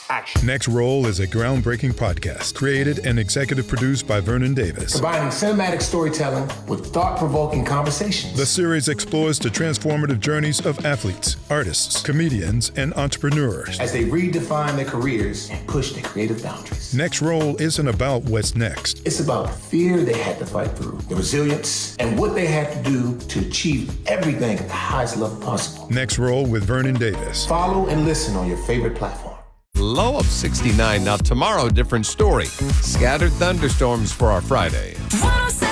action. Next Roll is a groundbreaking podcast created and executive produced by Vernon Davis. Combining cinematic storytelling with thought-provoking conversations. The series explores the transformative journeys of athletes, artists, comedians, and entrepreneurs as they redefine their careers and push their creative boundaries. Next Roll isn't about what's next. It's about the fear they had to fight through, the resilience, and what they had to do to achieve everything at the highest level possible. Next Roll with Vernon Davis. Follow and listen on your favorite platform. Low of 69. Now tomorrow, different story. Scattered thunderstorms for our Friday.